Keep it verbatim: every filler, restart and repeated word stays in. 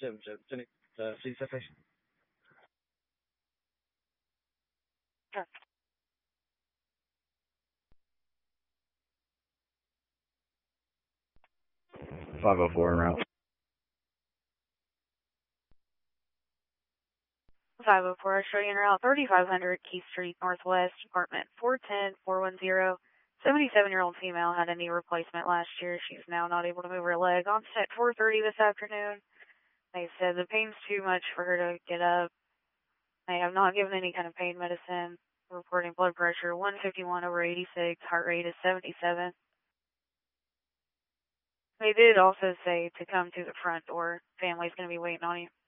这这这里的司机在飞。 five oh four en route. five oh four, Australian Route thirty-five hundred Keith Street Northwest, apartment four ten four one zero. seventy-seven-year-old female had a knee replacement last year. She's now not able to move her leg. On set four thirty this afternoon. They said the pain's too much for her to get up. They have not given any kind of pain medicine. Reporting blood pressure one fifty-one over eighty-six. Heart rate is seventy-seven. They did also say to come to the front door. Family's going to be waiting on you.